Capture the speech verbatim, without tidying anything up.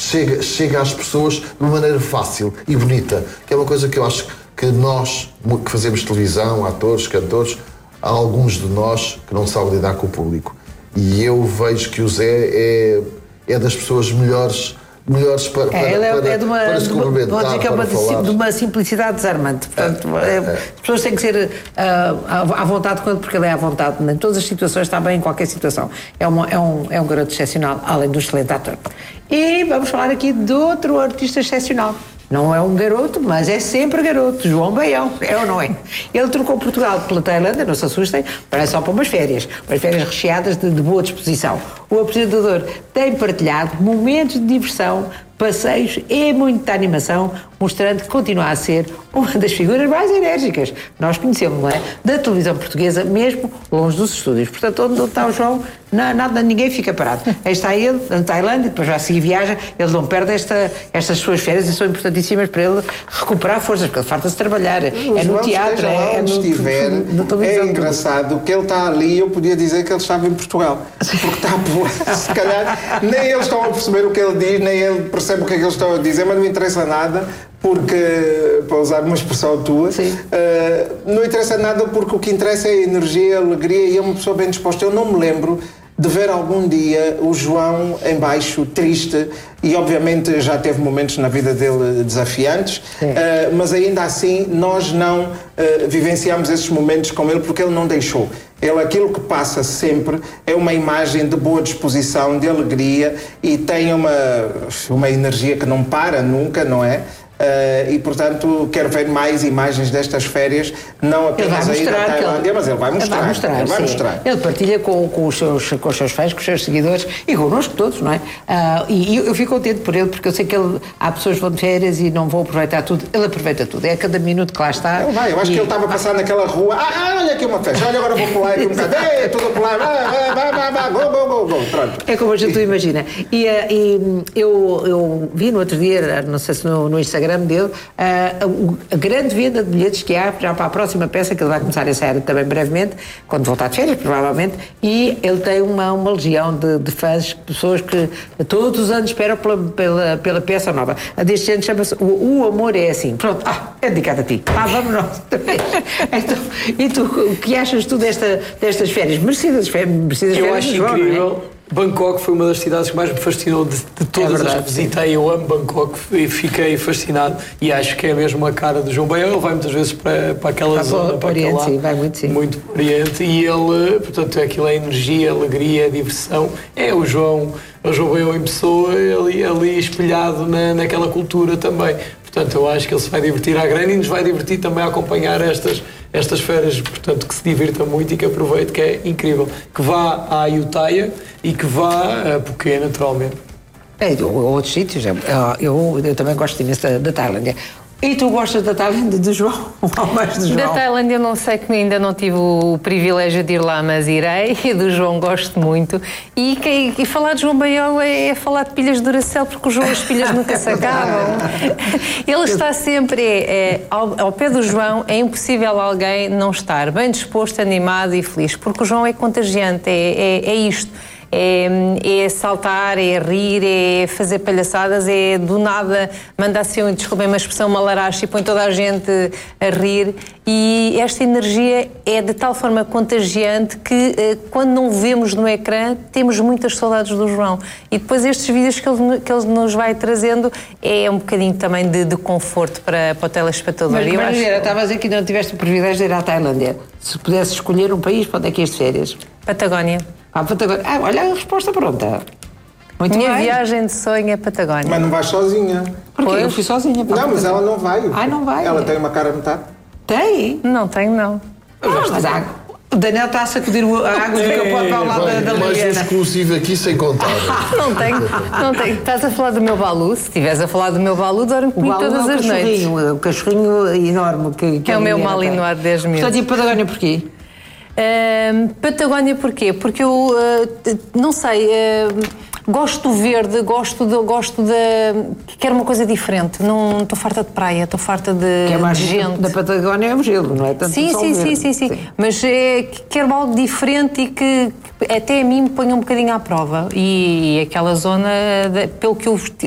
chega, chega às pessoas de uma maneira fácil e bonita, que é uma coisa que eu acho que nós, que fazemos televisão, atores, cantores, há alguns de nós que não sabem lidar com o público. E eu vejo que o Zé é, é das pessoas melhores, melhores para, para, é, ele é, para, é de uma, para se cumprimentar, vou dizer que é uma, falar. de uma simplicidade desarmante. Portanto, é, é. É, as pessoas têm que ser uh, à vontade com ele, porque ele é à vontade. Em todas as situações, está bem em qualquer situação. É, uma, é, um, é um garoto excepcional, além do excelente ator. E vamos falar aqui de outro artista excepcional. Não é um garoto, mas é sempre garoto. João Baião, é ou não é? Ele trocou Portugal pela Tailândia, não se assustem, parece só para umas férias. Umas férias recheadas de, de boa disposição. O apresentador tem partilhado momentos de diversão, passeios e muita animação, mostrando que continua a ser uma das figuras mais enérgicas. Nós conhecemos, não é? Da televisão portuguesa, mesmo longe dos estúdios. Portanto, onde está o João, não, nada, ninguém fica parado. Aí está ele, na Tailândia, depois já seguir viaja, ele não perde esta, estas suas férias e são importantíssimas para ele recuperar forças, porque ele farta-se trabalhar. O é João no teatro, é, é no, estiver, no, no é engraçado que ele está ali, eu podia dizer que ele estava em Portugal. Porque está por se calhar, nem eles estão a perceber o que ele diz, nem ele percebe o que é que eles estão a dizer, mas não interessa nada, porque, para usar uma expressão tua, uh, não interessa nada porque o que interessa é a energia, a alegria e é uma pessoa bem disposta. Eu não me lembro de ver algum dia o João em baixo, triste, e obviamente já teve momentos na vida dele desafiantes, uh, mas ainda assim nós não uh, vivenciamos esses momentos com ele porque ele não deixou. Ele, aquilo que passa sempre é uma imagem de boa disposição, de alegria, e tem uma, uma energia que não para nunca, não é? Uh, e, portanto, quero ver mais imagens destas férias, não apenas aí da Tailândia, mas ele vai mostrar. Ele vai mostrar, ele, vai mostrar. Ele partilha com, com, os seus, com os seus fãs, com os seus seguidores e connosco todos, não é? Uh, e eu, eu fico contente por ele, porque eu sei que ele, há pessoas que vão de férias e não vão aproveitar tudo. Ele aproveita tudo, é a cada minuto que lá está. Ele vai, eu acho e... que ele estava a passar naquela rua, ah, olha aqui uma festa, olha, agora vou pular aqui um bocado, ei, tudo a pular, vai, vai, vai, vai, go, go, go, go, pronto. É como a gente imagina. E, uh, e eu, eu vi no outro dia, não sei se no, no Instagram dele, Uh, a, a grande venda de bilhetes que há já para a próxima peça, que ele vai começar a ensaiar também brevemente, quando voltar de férias, provavelmente, e ele tem uma, uma legião de, de fãs, pessoas que todos os anos esperam pela, pela, pela peça nova. A deste ano chama-se o, o Amor é Assim. Pronto, ah, é dedicado a ti. Ah, vamos nós. Então, e tu, o que achas tu desta, destas férias? Merecidas, merecidas Eu férias. acho João, incrível. Bangkok foi uma das cidades que mais me fascinou de, de todas é verdade, as que visitei. Eu amo Bangkok e fiquei fascinado e acho que é mesmo a cara do João Baião. Ele vai muitas vezes para, para aquela para zona, para Oriente, aquela, sim, vai muito, sim. muito para o Oriente, e ele, portanto, aquilo é energia, alegria, diversão. É o João, o João Baião em pessoa, ali, ali espelhado na, naquela cultura também. Portanto, eu acho que ele se vai divertir à grande e nos vai divertir também a acompanhar estas, estas férias. Portanto, que se divirta muito e que aproveite, que é incrível. Que vá à Ayutthaya e que vá a Phuket, naturalmente. É, ou outros sítios. Eu, eu, eu também gosto imenso da, da Tailândia. E tu gostas da Tailândia do João? Ou mais do João? Da Tailândia eu não sei, que ainda não tive o privilégio de ir lá, mas irei. E do João gosto muito. E, que, e falar de João Baião é, é falar de pilhas de Duracell, porque o João, as pilhas nunca se acabam. Ele está sempre... É, é, ao, ao pé do João é impossível alguém não estar bem disposto, animado e feliz, porque o João é contagiante, é, é, é isto. É, é saltar, é rir, é fazer palhaçadas, é do nada mandar assim, desculpem uma expressão, uma laracha e põe toda a gente a rir, e esta energia é de tal forma contagiante que quando não o vemos no ecrã temos muitas saudades do João, e depois estes vídeos que ele, que ele nos vai trazendo é um bocadinho também de, de conforto para, para o telespectador. Mas, eu mas acho... estava a dizer que não tiveste o privilégio de ir à Tailândia. Se pudesse escolher um país, para onde é que ias de férias? Patagónia. Ah, Patagónia. Ah, olha a resposta pronta. Muito Minha bem. viagem de sonho é Patagónia. Mas não vais sozinha. Porquê? Eu fui sozinha. Não, mas ela não vai. Ah, não vai. Ela tem uma cara a metade. Tem? Não tenho, não. Ah, mas há... O Daniel está a sacudir a água do capote ao lado da, da mais um Liliana. exclusivo aqui sem contar. Não tenho, não tenho. Estás a falar do meu balu? Se estiveres a falar do meu balu, dorme comigo todas as noites. O cachorrinho enorme que, que é a o meu Liliana malinois tem. de dez mil. Portanto, e Patagónia porquê? Uh, Patagónia porquê? Porque eu, uh, não sei, uh, gosto do verde, gosto de, gosto de... quero uma coisa diferente. Não estou farta de praia, estou farta de, que é mais de gente. Da Patagónia é o gelo, não é? Tanto sim, sim, sim, sim, sim, sim. Mas é, quero algo diferente e que até a mim me ponha um bocadinho à prova. E aquela zona, de, pelo que eu